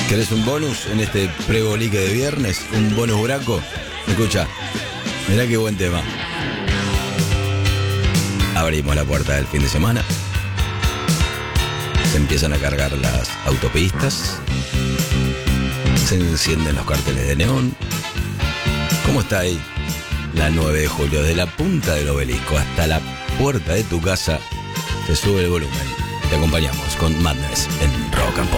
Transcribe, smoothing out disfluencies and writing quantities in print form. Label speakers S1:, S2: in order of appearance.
S1: ¿Querés un bonus en este prebolique de viernes? ¿Un bonus buraco? Escucha, mirá qué buen tema. Abrimos la puerta del fin de semana. Se empiezan a cargar las autopistas. Se encienden los carteles de neón. ¿Cómo está ahí? La 9 de julio, de la punta del obelisco hasta la puerta de tu casa, se sube el volumen. Te acompañamos con Madness en Rock and Pop.